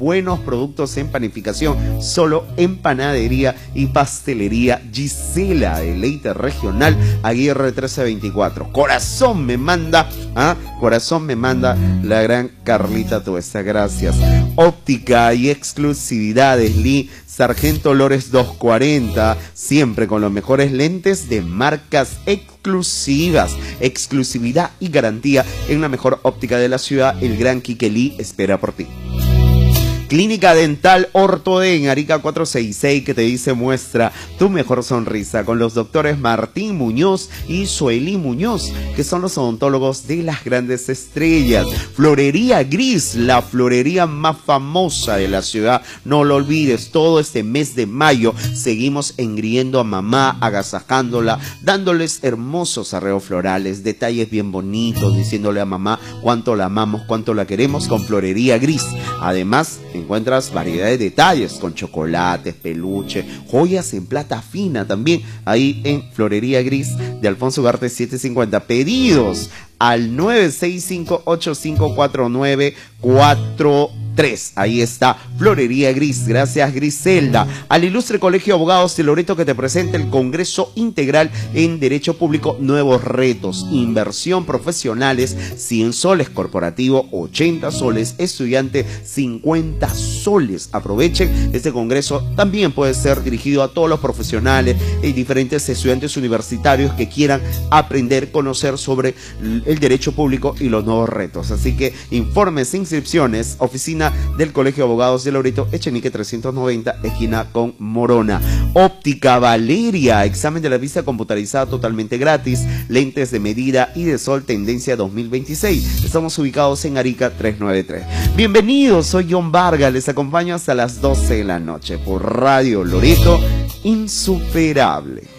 buenos productos en panificación, solo en Panadería y Pastelería Gisela, deleite regional, Aguirre 1324. Corazón me manda, corazón me manda la gran Carlita Tuesta, gracias. Óptica y exclusividades, Lee Sargento Lores 240, siempre con los mejores lentes de marcas exclusivas, exclusividad y garantía en la mejor óptica de la ciudad. El gran Quique Lee espera por ti. Clínica Dental Ortode en Arica 466, que te dice muestra tu mejor sonrisa con los doctores Martín Muñoz y Sueli Muñoz, que son los odontólogos de las grandes estrellas. Florería Gris, la florería más famosa de la ciudad. No lo olvides, todo este mes de mayo seguimos engriendo a mamá, agasajándola, dándoles hermosos arreglos florales, detalles bien bonitos, diciéndole a mamá cuánto la amamos, cuánto la queremos con Florería Gris. Además, encuentras variedad de detalles con chocolates, peluche, joyas en plata fina también ahí en Florería Gris de Alfonso Ugarte 750. Pedidos al 965-854943. Ahí está Florería Gris. Gracias, Griselda. Al Ilustre Colegio de Abogados de Loreto, que te presenta el Congreso Integral en Derecho Público, nuevos retos, inversión profesionales, 100 soles corporativo, 80 soles estudiante, 50 soles. Aprovechen este congreso. También puede ser dirigido a todos los profesionales y diferentes estudiantes universitarios que quieran aprender, conocer sobre el derecho público y los nuevos retos. Así que informes e inscripciones, oficina del Colegio de Abogados de Loreto, Echenique 390, esquina con Morona. Óptica Valeria, examen de la vista computarizada totalmente gratis, lentes de medida y de sol tendencia 2026. Estamos ubicados en Arica 393. Bienvenidos, soy John Vargas, les acompaño hasta las 12 de la noche por Radio Loreto, insuperable.